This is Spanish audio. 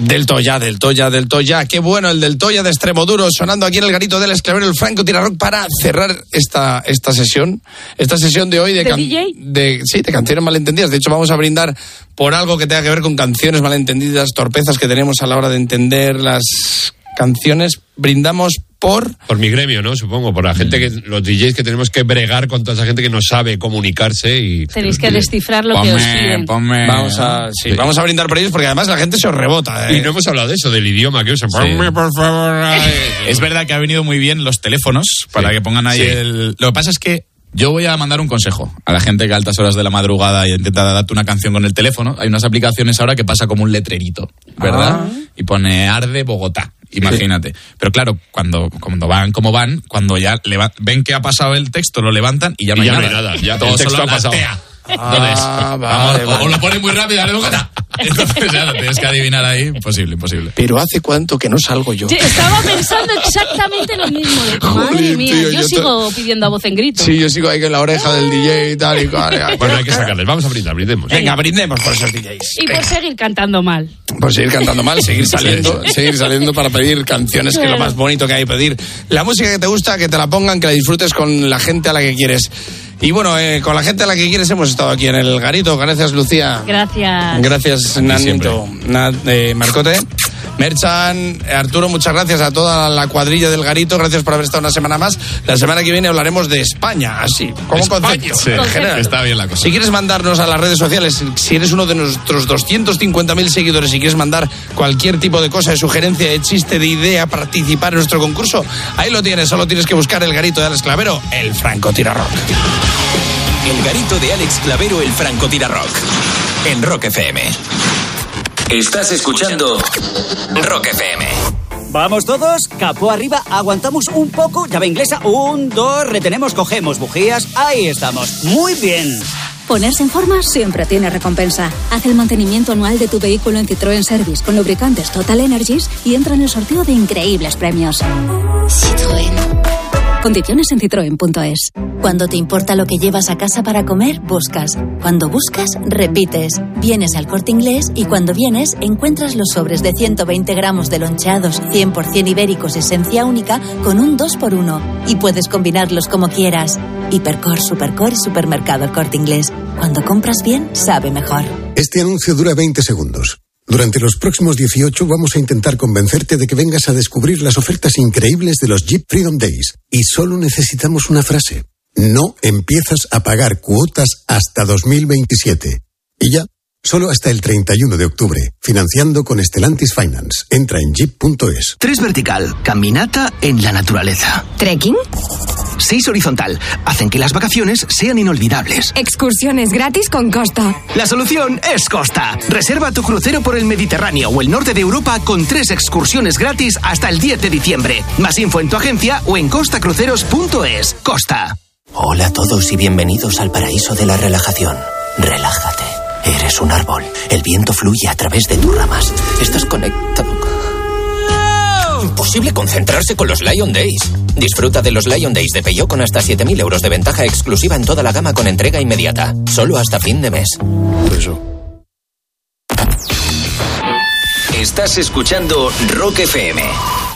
Del Toya. Qué bueno el del Toya de Extremoduro, sonando aquí en el garito del Esclavero, el Franco Tirarock, para cerrar esta sesión de hoy de canciones malentendidas. De hecho, vamos a brindar por algo que tenga que ver con canciones malentendidas, torpezas que tenemos a la hora de entender las canciones. Brindamos por mi gremio, ¿no? Supongo, por la gente los DJs que tenemos que bregar con toda esa gente que no sabe comunicarse y tenéis que descifrar lo que os piden. Vamos a brindar por ellos, porque además la gente se os rebota. Y no hemos hablado de eso, del idioma que usan. Ponme, por favor. Es verdad que ha venido muy bien los teléfonos para que pongan ahí Lo que pasa es que yo voy a mandar un consejo a la gente que a altas horas de la madrugada intenta darte una canción con el teléfono. Hay unas aplicaciones ahora que pasa como un letrerito, ¿verdad? Y pone Arde Bogotá. Imagínate. Pero claro, cuando van como van, cuando ya ven que ha pasado el texto, lo levantan y ya no hay nada. Ya todo el texto ha pasado. Entonces, o lo ponen muy rápido, entonces ya lo tienes que adivinar ahí. Imposible. Pero ¿hace cuánto que no salgo yo? Estaba pensando exactamente lo mismo. Madre mía, tío, yo sigo pidiendo a voz en grito. Sí, yo sigo ahí con la oreja del DJ y tal y cual. Bueno, hay que sacarles. Vamos a brindemos. Venga, brindemos por esos DJs. Y por seguir cantando mal. Seguir saliendo para pedir canciones, que es lo más bonito que hay, pedir la música que te gusta, que te la pongan, que la disfrutes con la gente a la que quieres. Y bueno, con la gente a la que quieres hemos estado aquí en el garito. Gracias, Lucía. Gracias, Nanito. Marcote. Merchan, Arturo, muchas gracias a toda la cuadrilla del garito. Gracias por haber estado una semana más. La semana que viene hablaremos de España, así, como concepto. Sí, en general. Está bien la cosa. Si quieres mandarnos a las redes sociales, si eres uno de nuestros 250.000 seguidores y quieres mandar cualquier tipo de cosa, de sugerencia, de chiste, de idea, participar en nuestro concurso, ahí lo tienes. Solo tienes que buscar el garito de Alex Clavero, el Franco Tirarock. El garito de Alex Clavero, el Franco Tirarock, en Rock FM. Estás escuchando Rock FM. Vamos todos, capó arriba, aguantamos un poco, llave inglesa, 1, 2, retenemos, cogemos bujías, ahí estamos, muy bien. Ponerse en forma siempre tiene recompensa. Haz el mantenimiento anual de tu vehículo en Citroën Service con lubricantes Total Energies y entra en el sorteo de increíbles premios. Citroën. Condiciones en citroen.es. Cuando te importa lo que llevas a casa para comer, buscas. Cuando buscas, repites. Vienes al Corte Inglés y cuando vienes, encuentras los sobres de 120 gramos de loncheados 100% ibéricos esencia única con un 2x1. Y puedes combinarlos como quieras. Hipercor, Supercor y Supermercado El Corte Inglés. Cuando compras bien, sabe mejor. Este anuncio dura 20 segundos. Durante los próximos 18 vamos a intentar convencerte de que vengas a descubrir las ofertas increíbles de los Jeep Freedom Days. Y solo necesitamos una frase. No empiezas a pagar cuotas hasta 2027. Y ya, solo hasta el 31 de octubre. Financiando con Stellantis Finance. Entra en jeep.es. 3 vertical, caminata en la naturaleza. ¿Trekking? 6 horizontal, hacen que las vacaciones sean inolvidables. Excursiones gratis con Costa. La solución es Costa. Reserva tu crucero por el Mediterráneo o el norte de Europa con 3 excursiones gratis hasta el 10 de diciembre. Más info en tu agencia o en costacruceros.es. Costa. Hola a todos y bienvenidos al paraíso de la relajación. Relájate. Eres un árbol. El viento fluye a través de tus ramas. Estás conectado. Imposible concentrarse con los Lion Days. Disfruta de los Lion Days de Peugeot con hasta 7.000 euros de ventaja exclusiva en toda la gama con entrega inmediata. Solo hasta fin de mes. Eso. Estás escuchando Rock FM.